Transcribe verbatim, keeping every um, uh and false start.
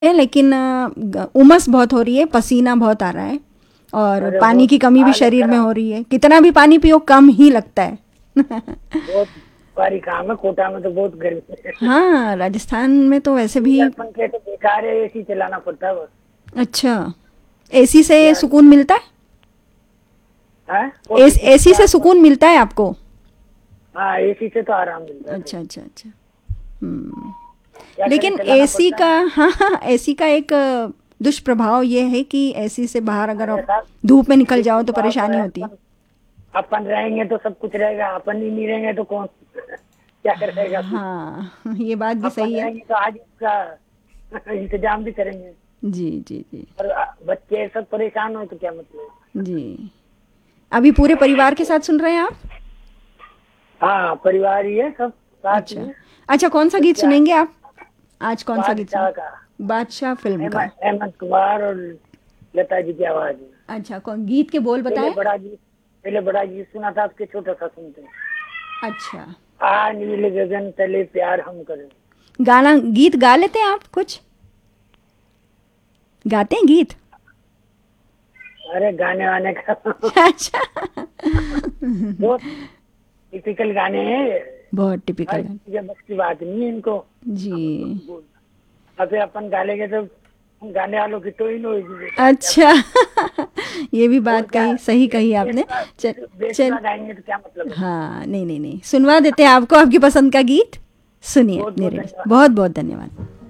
है, लेकिन अ, ग- उमस बहुत हो रही है, पसीना बहुत आ रहा है और अरे पानी बहुत की कमी भी हालत शरीर में खराब। हो रही है। कितना भी पानी पियो कम ही लगता है। बहुत भारी काम है, कोटा में तो बहुत गर्मी है। हाँ, राजस्थान में तो वैसे भी। कूलर पंखे तो बेकार है, एसी चलाना पड़ता है बस। अच्छा, एसी से यार सुकून मिलता है? है एस, फोर्टी सिक्स एसी के से आसपास। सुकून मिलता है आपको? हाँ, एसी से तो आराम मिलता है अच्छा थोड़ा। अच्छा अच्छा। हम्म। क्या करें, लेकिन चलाना एसी पड़ता का, है। हाँ हाँ, एसी का एक अ, दुष्प्रभाव ये है कि एसी से बाहर अगर अरे आप साहब, धूप में निकल जाओ तो दुष्प्रभाव तो परेशानी है। होती है। अपन अपन रहेंगे तो सब कुछ रहेगा, अपन ही नहीं रहेंगे तो कौन क्या करेगा फिर। हाँ, ये बात भी अपन सही है। रहेंगे तो आज उसका इंतजाम भी करेंगे। जी जी जी और अ, बच्चे सब परेशान हो तो क्या मतलब। जी। अभी पूरे परिवार के साथ सुन रहे हैं आप? हाँ, परिवार ही है सब साथ अच्छा में। अच्छा, कौन सा गीत बच्चा सुनेंगे आप? आज कौन सा गीत सुन? बादशाह का, बादशाह फिल्म का। हेमंत हेमंत कुमार और लता जी की आवाज में। अच्छा, कौन गीत के बोल पहले बताएं? बड़ा गीत पहले बड़ा गीत सुना था, आपके छोटा सा सुनते हैं। अच्छा, आ नील गगन तले प्यार हम करें। गाना गीत गा लेते हैं आप कुछ? गाते हैं गीत? अरे गाने वाने का अच्छा। बहुत टिपिकल गाने हैं। बहुत टिपिकल हर गाना। किसी के बस की बात नहीं है इनको। जी। अब बोलना, अब अपन गालेंगे तो हम गाने वालों की तो ही नहीं होगी बेटा, क्या अच्छा। मतलब। ये भी और बात क्या, कही, सही कही आपने। बेसुरा चल बेसुरा चल। गाएंगे तो क्या मतलब है। हाँ, नहीं नहीं नहीं, सुनवा देते हैं आपको आपकी पसंद का गीत। सुनिए बहुत बहुत मेरे लिए। धन्यवाद। बहुत बहुत धन्यवाद।